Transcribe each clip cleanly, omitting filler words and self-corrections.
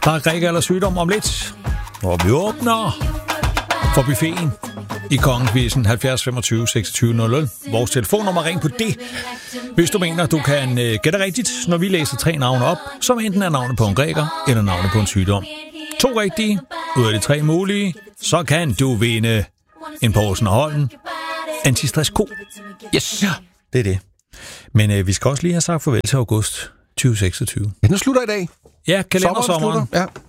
Der er Græker eller sygdom om lidt, og vi åbner for buffeten i Kongequizzen 70 25 26 00. Vores telefonnummer, ring på det, hvis du mener, du kan gætte rigtigt, når vi læser 3 navne op, som enten er navnet på en græker eller navnet på en sygdom. 2 rigtige ud af de 3 mulige, så kan du vinde en Poulsen og Holm Antistress Ko. Yes. Ja, det er det. Men vi skal også lige have sagt farvel til august 2026. Ja, den slutter i dag. Ja, kalendersommeren.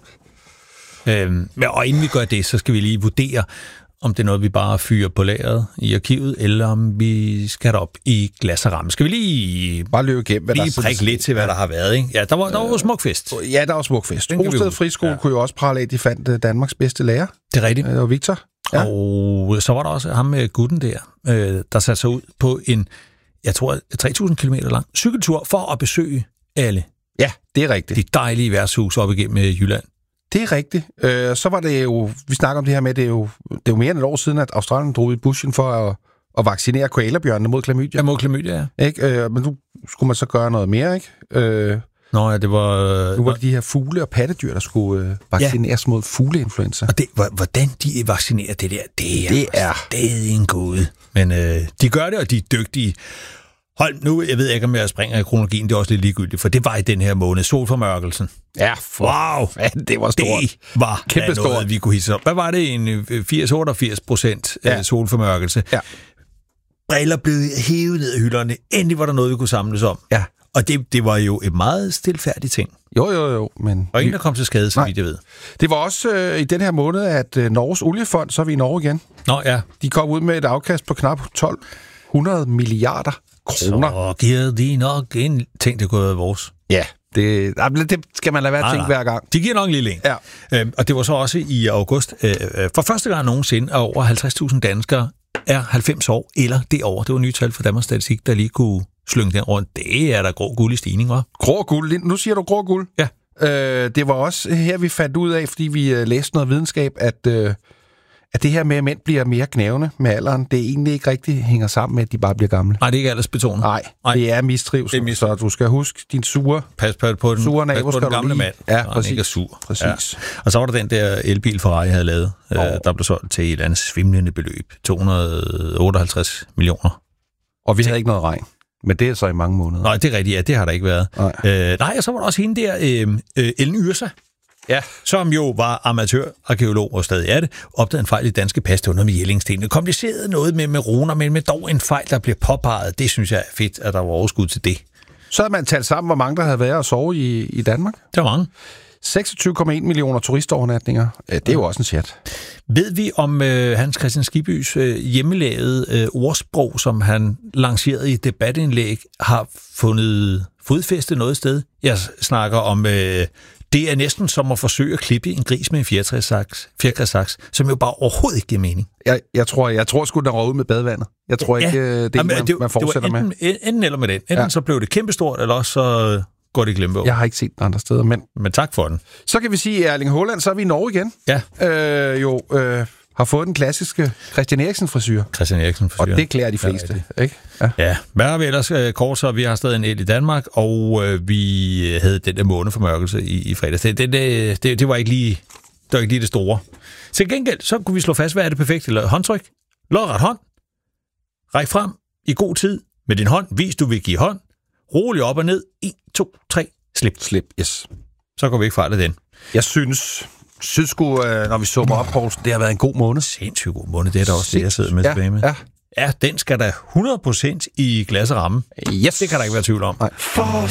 Ja. Og inden vi gør det, så skal vi lige vurdere, om det er noget, vi bare fyrer på lageret i arkivet, eller om vi skal have det op i glas og ramme. Skal vi lige bare løbe igennem, hvad lige prikke lidt til, hvad der har været, ikke? Ja, der var smukfest. Ja, der var smukfest. Rosted Friskole kunne jo også prale af, de fandt Danmarks bedste lærer. Det er rigtigt. Og Victor. Ja. Og så var der også ham med gutten der satte sig ud på en, jeg tror, 3.000 km lang cykeltur for at besøge alle. Ja, det er rigtigt. De dejlige værtshus op igennem Jylland. Det er rigtigt. Så var det jo, vi snakker om det her med, det er jo mere end et år siden, at Australien drog i bushen for at vaccinere koalabjørnene mod klamydia. Ja, mod klamydia, ja. Ikke? Men nu skulle man så gøre noget mere, ikke? Nå ja, det var... Nu var det de her fugle- og pattedyr, der skulle vaccineres mod fugleinfluenza. Og hvordan de vaccinerer det der, det er en gåde. Men de gør det, og de er dygtige. Hold nu, jeg ved ikke, om jeg springer i kronologien, det er også lidt ligegyldigt, for det var i den her måned, solformørkelsen. Ja, wow, det var stort. Det var kæmpe noget, stort. Vi kunne hisse op. Hvad var det? En 80-88% solformørkelse. Ja. Briller blev hævet ned af hylderne. Endelig var der noget, vi kunne samles om. Ja. Og det var jo et meget stilfærdigt ting. Jo, men... Og ingen, der kom til skade, så vidt jeg ved. Det var også i den her måned, at Norges oliefond, så er vi i Norge igen. Nå ja. De kom ud med et afkast på knap 1.200 milliarder kroner. Så giver de nok en ting, det kunne være vores. Ja, det skal man lade være at tænke hver gang. De giver nok en lille en. Ja. Og det var så også i august. For første gang nogensinde, at over 50.000 danskere er 90 år eller derover. Det var nye tal fra Danmarks Statistik, der lige kunne slynge den rundt. Det er der grå guld i stigning, hva'? Grå guld? Nu siger du grå guld? Ja. Det var også her, vi fandt ud af, fordi vi læste noget videnskab, at det her med, at mænd bliver mere gnavne med alderen, det egentlig ikke rigtig hænger sammen med, at de bare bliver gamle. Nej, det er ikke aldersbetonet. Nej, det er mistrivsel. Så du skal huske din sure den gamle mand. Ja, præcis. Han ikke er sur. Præcis. Ja. Og så var der den der elbil Ferrari havde lavet, der blev solgt til et eller andet svimlende beløb. 258 millioner. Og vi havde ikke noget regn. Men det er så i mange måneder. Nej, det er rigtigt. Ja, det har der ikke været. Nej, og så var der også hende der, Ellen Yrsa. Ja, som jo var amatørarkæolog og stadig er det, opdagede en fejl i danske pas. Det var noget med Jellingstenene. Kompliceret noget med runer, men med dog en fejl, der bliver påpeget. Det synes jeg er fedt, at der var overskud til det. Så havde man talt sammen, hvor mange der havde været at sove i Danmark. Det var mange. 26,1 millioner turistovernatninger. Det er jo også en chat. Ved vi om Hans Christian Skibys hjemmelavede ordsprog, som han lancerede i et debatindlæg, har fundet fodfæste noget sted? Jeg snakker om... Det er næsten som at forsøge at klippe en gris med en fjerkræsaks, som jo bare overhovedet ikke giver mening. Jeg tror sgu, den røg ud med badevandet. Jeg tror ikke, det er man fortsætter det var enten eller med den. Enten så blev det kæmpestort, eller også så går det glemme. Jeg har ikke set den andre steder, men tak for den. Så kan vi sige, at Erling Haaland, så er vi i Norge igen. Ja. Har fået den klassiske Christian Eriksen-frisyr. Og det klæder de fleste, ikke? Ja. Hvad har vi ellers kort, så vi har stadig en el i Danmark, og vi havde den der måneformørkelse i fredags. Det var ikke lige det store. Til gengæld, så kunne vi slå fast, hvad er det perfekte håndtryk? Lodret hånd. Ræk frem i god tid med din hånd. Vis, du vil give hånd. Rolig op og ned. 1, 2, 3. Slip. Yes. Så går vi ikke fejl af den. Jeg synes sgu, når vi summer op, Poulsen, det har været en god måned. Sindssygt god måned, det er da også det, jeg sidder med tilbage med. Ja, den skal da 100% i glas og ramme. Yes. Det kan der ikke være tvivl om. Nej.